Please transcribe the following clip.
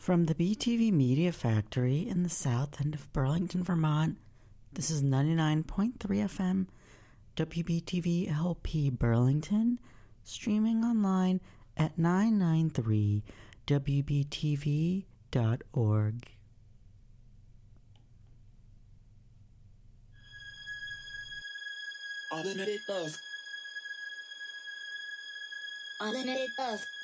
From the BTV Media Factory in the south end of Burlington, Vermont, this is 99.3 FM, WBTV LP Burlington, streaming online at 993wbtv.org. Unlimited buzz. Unlimited buzz.